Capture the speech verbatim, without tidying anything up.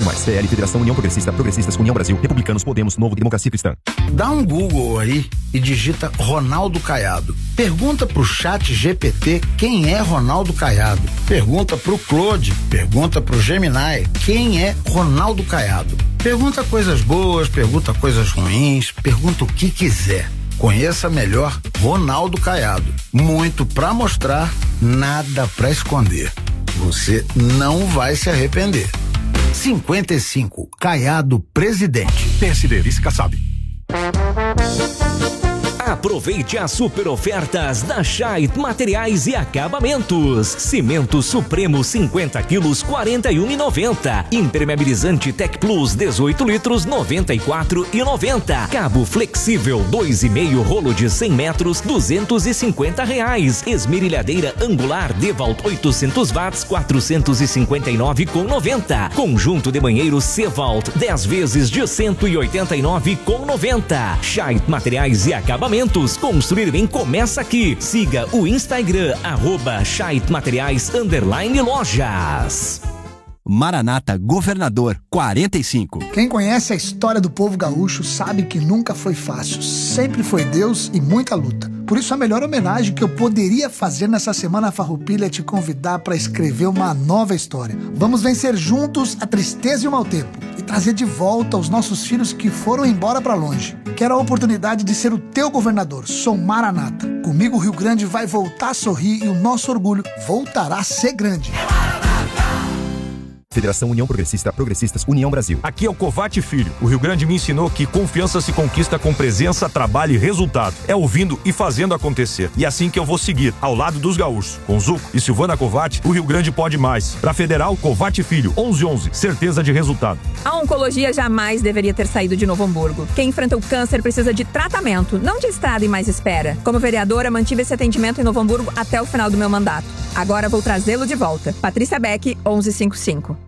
mais. P L, Federação União Progressista, Progressistas, União Brasil, Republicanos, Podemos, Novo, Democracia Cristã. Dá um Google aí e digita Ronaldo Caiado. Pergunta pro chat G P T quem é Ronaldo Caiado. Pergunta pro Claude, pergunta pro Gemini quem é Ronaldo Caiado. Pergunta coisas boas, pergunta coisas ruins, pergunta o que quiser. Conheça melhor Ronaldo Caiado. Muito pra mostrar, nada pra esconder. Você não vai se arrepender. cinquenta e cinco, Caiado Presidente. P S D, vice Kassab. Aproveite as super ofertas da Scheidt Materiais e Acabamentos. Cimento Supremo cinquenta quilos, quarenta e um reais e noventa centavos. Impermeabilizante Tec Plus dezoito litros, noventa e quatro reais e noventa centavos. Cabo flexível dois e meio rolo de cem metros, duzentos e cinquenta reais. Esmerilhadeira angular Dewalt oitocentos watts, quatrocentos e cinquenta e nove reais e noventa centavos. Conjunto de banheiro Cevalt dez vezes de cento e oitenta e nove reais e noventa centavos. Scheidt Materiais e Acabamentos. Construir bem começa aqui. Siga o Instagram, arroba Scheidt Materiais underline lojas. Maranata Governador quarenta e cinco. Quem conhece a história do povo gaúcho sabe que nunca foi fácil. Sempre foi Deus e muita luta. Por isso, a melhor homenagem que eu poderia fazer nessa Semana Farroupilha é te convidar para escrever uma nova história. Vamos vencer juntos a tristeza e o mau tempo e trazer de volta os nossos filhos que foram embora para longe. Quero a oportunidade de ser o teu governador. Sou Maranata. Comigo o Rio Grande vai voltar a sorrir e o nosso orgulho voltará a ser grande. Federação União Progressista, Progressistas, União Brasil. Aqui é o Covate Filho. O Rio Grande me ensinou que confiança se conquista com presença, trabalho e resultado. É ouvindo e fazendo acontecer. E é assim que eu vou seguir, ao lado dos gaúchos. Com Zuco e Silvana Covate, o Rio Grande pode mais. Pra Federal, Covate Filho, onze onze, certeza de resultado. A oncologia jamais deveria ter saído de Novo Hamburgo. Quem enfrenta o câncer precisa de tratamento, não de estrada e mais espera. Como vereadora, mantive esse atendimento em Novo Hamburgo até o final do meu mandato. Agora vou trazê-lo de volta. Patrícia Beck, onze cinquenta e cinco.